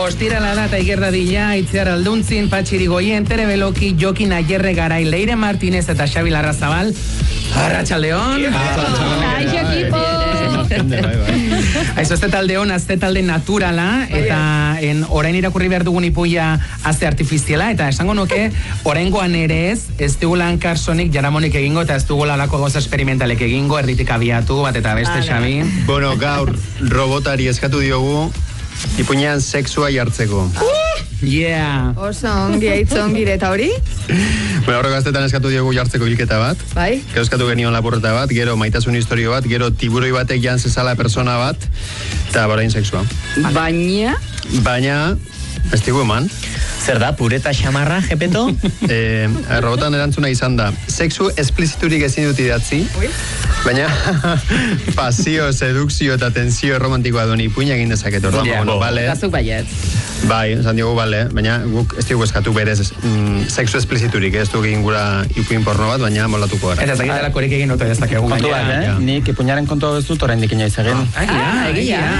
Ostirala da eta iker dadila, Itziar Alduntzin, Patxiri Goien, Tere Beloki, Jokin Aierre Garai, Leire Martinez eta Xabi Larrazabal. Arratxaldeon. Kaixo equipo. Aizu, ez taldeon, azte talde naturala, eta orain irakurri behar dugun ipuia azte artifiziala, eta esango nuke, oraingoan ere ez dugula Carsonik jaramonik egingo, eta ez dugula lako goza experimentalek egingo, erditik abiatu, bat eta beste, Xabi. Bueno, gaur, robotari eskatu diogu, ipuinean sexua jartzeko. Yeah. Oso ongi, aitzo ongire eta hori? Bueno, horrek gaztetan eskatu diogu jartzeko hilketa bat. Bai. Gero eskatu genion lapurreta bat, gero maitasun historio bat, gero tiburoi batek jan zezala persona bat, eta barain sexua. Baina, ez digu eman. Zer da, pureta xamarra, jepeto? Robotan erantzuna izan da, sexu espliziturik ezin dut idatzi, baina pasio, sedukzio eta tensio romantikoa duen ipuina egin dezaket, orduan, bueno, bale. Gazuk baiet. Bai, esan diogu, bale, baina guk ez diogu eskatu berez sexu espliziturik, ez du egin gura ipuin porno bat, baina molatuko gara. Eta ez dakit delakorik egin oto ez dakegu. Kontu bat, nik ipuinaren kontu ez dut orain dikin jaiz egin. Egia.